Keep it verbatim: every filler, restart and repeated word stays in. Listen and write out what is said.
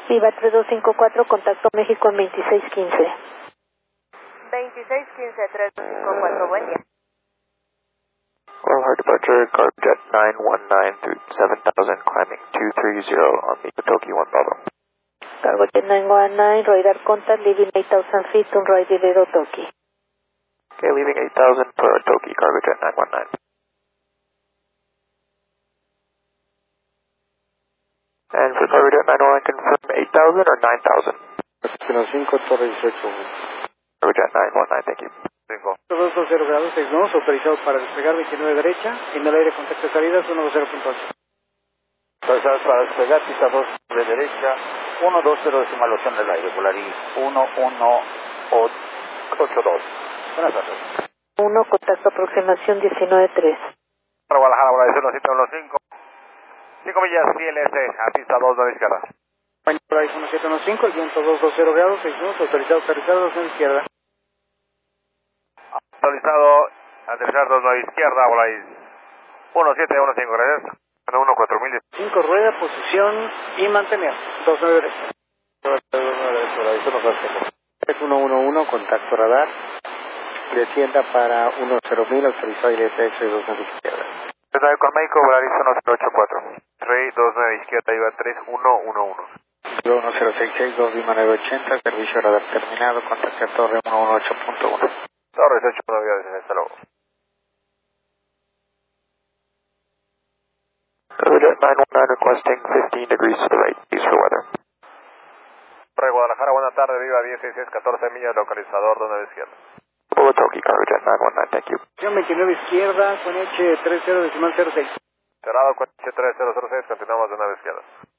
Viva tres dos cinco cuatro, contacto México en veintiséis quince. veintiséis quince, tres dos cinco cuatro, buen día. Well, hard departure, Carjet nine one nine through seven thousand, climbing two three zero on the Toki one Bravo. Cargo Jet nine one nine, radar contact, leaving eight thousand feet on right Dilero Toki. Okay, leaving eight thousand for Toki, Cargo Jet nine one nine. And for Cargo Jet nine one nine, confirm eight thousand or nine thousand? cinco, Torre dieciocho. Cargo Jet nine one nine, thank you. cinco. dos dos cero grados, seis dos, autorizado para despegar veintinueve derecha, en el aire contacto de salida, uno dos cero punto ocho. Autorizados para despegar, pista dos de derecha, uno dos cero decimal opción del aire, Volaris uno uno ocho dos. Buenas tardes. uno, contacto aproximación diecinueve tres. Para Guadalajara, Volaris uno siete uno cinco. cinco millas I L S, a pista dos, nueve izquierda. Volaris uno siete uno cinco, el viento dos dos cero grados, seis dos, autorizado aterrizar dos nueve izquierda. Autorizado aterrizar dos nueve izquierda, Volaris uno siete uno cinco, gracias. uno cuatro mil. cinco rueda, posición y mantener. dos nueve derecha. uno uno uno, contacto radar. Descienda para uno cero mil, autorizado I L S dos nueve izquierda. Desde con México, Volaris uno cero ocho cuatro. Rey dos nueve izquierda, iba tres uno uno uno. uno cero seis seis, dos Lima nueve ochenta, servicio radar terminado, contacto a torre uno uno ocho punto uno. Torres ocho nueve, hasta luego. Cargo Jet nine one nine requesting fifteen degrees to the right, please for weather. Torre Guadalajara, buena tarde, viva diez seis catorce millas, localizador dos nueve izquierda. Polo Toki, Cargo Jet nine one nine, thank you. veintinueve izquierda, con H treinta decimal cero seis. Cerrado con H tres cero cero seis, continuamos de nueve izquierda.